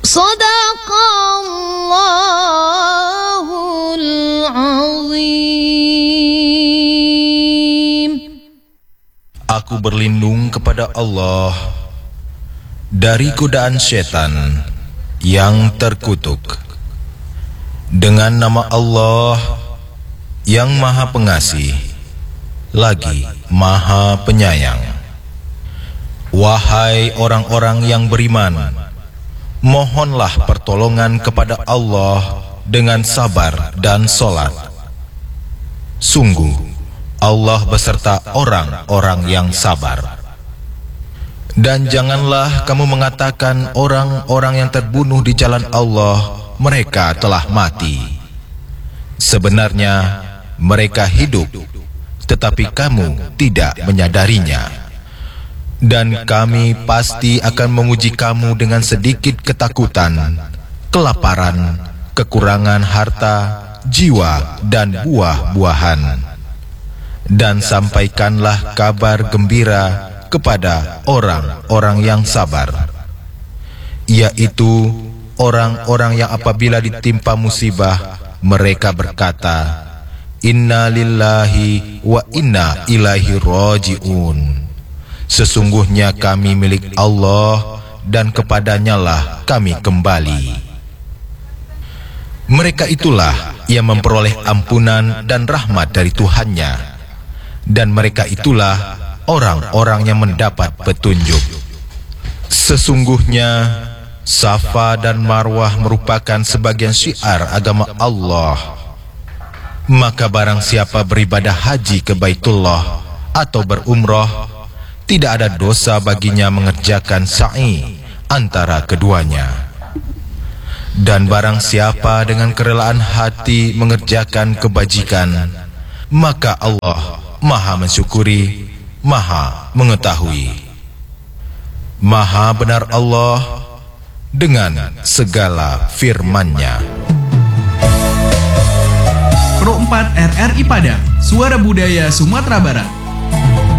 Shadaqallahul azim. Aku berlindung kepada Allah dari godaan setan yang terkutuk. Dengan nama Allah yang Maha Pengasih lagi Maha Penyayang. Wahai orang-orang yang beriman, mohonlah pertolongan kepada Allah dengan sabar dan sholat. Sungguh, Allah beserta orang-orang yang sabar. Dan janganlah kamu mengatakan orang-orang yang terbunuh di jalan Allah, mereka telah mati. Sebenarnya, mereka hidup, tetapi kamu tidak menyadarinya. Dan kami pasti akan menguji kamu dengan sedikit ketakutan, kelaparan, kekurangan harta, jiwa, dan buah-buahan. Dan sampaikanlah kabar gembira kepada orang-orang yang sabar, yaitu orang-orang yang apabila ditimpa musibah, mereka berkata, Inna lillahi wa inna ilaihi raji'un. Sesungguhnya kami milik Allah dan kepadanyalah kami kembali. Mereka itulah yang memperoleh ampunan dan rahmat dari Tuhannya, dan mereka itulah orang-orang yang mendapat petunjuk. Sesungguhnya Safa dan Marwah merupakan sebagian syiar agama Allah. Maka barang siapa beribadah haji ke Baitullah atau berumrah, tidak ada dosa baginya mengerjakan sa'i antara keduanya. Dan barang siapa dengan kerelaan hati mengerjakan kebajikan, maka Allah Maha mensyukuri, Maha mengetahui. Maha benar Allah dengan segala firman-Nya. Pro 4 RRI Padang, Suara Budaya Sumatera Barat.